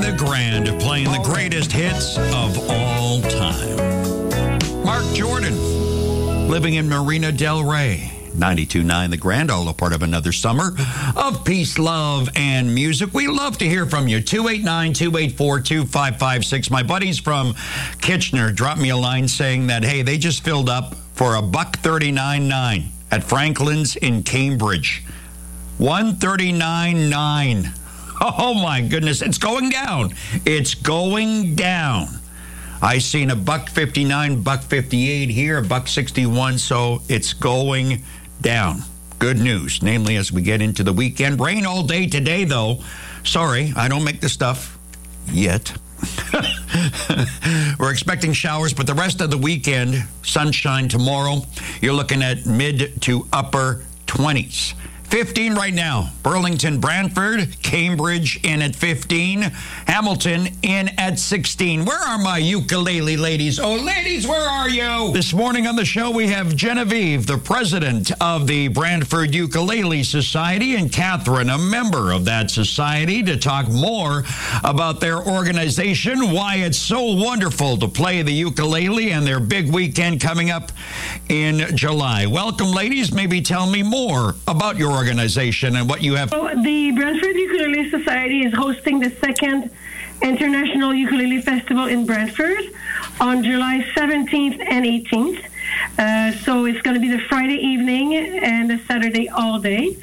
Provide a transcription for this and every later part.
the Grand, playing the greatest hits of all time. Mark Jordan, living in Marina Del Rey. 92.9 The Grand, all a part of another summer of peace, love, and music. We love to hear from you. 289-284-2556. My buddies from Kitchener dropped me a line saying that, hey, they just filled up for $139.9 at Franklin's in Cambridge. $139.9. Oh, my goodness. It's going down. It's going down. I seen $159, $158 here, $161, so it's going down. Good news, namely as we get into the weekend. Rain all day today, though. Sorry, I don't make the stuff yet. We're expecting showers, but the rest of the weekend, sunshine tomorrow. You're looking at mid to upper 20s. 15 right now. Burlington, Brantford, Cambridge in at 15. Hamilton in at 16. Where are my ukulele ladies? Oh, ladies, where are you? This morning on the show, we have Genevieve, the president of the Brantford Ukulele Society, and Catherine, a member of that society, to talk more about their organization, why it's so wonderful to play the ukulele, and their big weekend coming up in July. Welcome, ladies. Maybe tell me more about your organization and what you have. So the Brantford Ukulele Society is hosting the second International Ukulele Festival in Brantford on July 17th and 18th. So it's going to be the Friday evening and the Saturday all day.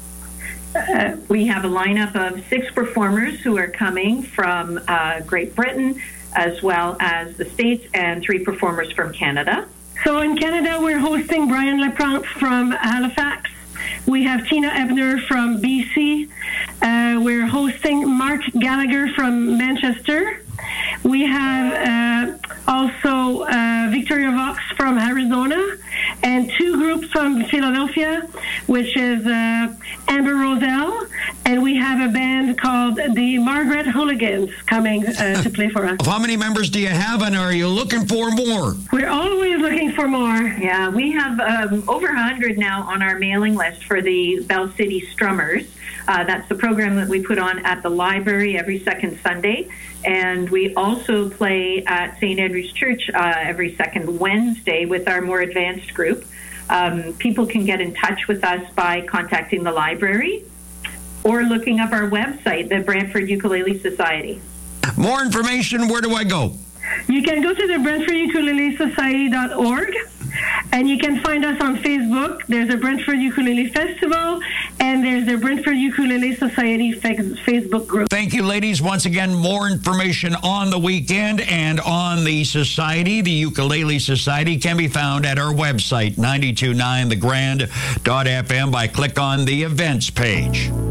We have a lineup of 6 performers who are coming from Great Britain, as well as the States, and 3 performers from Canada. So in Canada, we're hosting Brian Laprante from Halifax. We have Tina Ebner from BC. We're hosting Mark Gallagher from Manchester. We have also Victoria Vox from Arizona, and 2 groups from Philadelphia, which is Amber Roselle, and we have a band called the Margaret Hooligans coming to play for us. How many members do you have, and are you looking for more? We're always looking for more. Yeah, we have over 100 now on our mailing list for the Bell City Strummers. That's the program that we put on at the library every second Sunday. And we also play at St. Andrew's Church every second Wednesday with our more advanced group. People can get in touch with us by contacting the library or looking up our website, the Brantford Ukulele Society. More information, where do I go? You can go to the BrantfordUkuleleSociety.org, and you can find us on Facebook. There's a Brantford Ukulele Festival, and there's the Brantford Ukulele Society Facebook group. Thank you, ladies. Once again, more information on the weekend and on the society. The Ukulele Society can be found at our website, 929thegrand.fm, by click on the events page.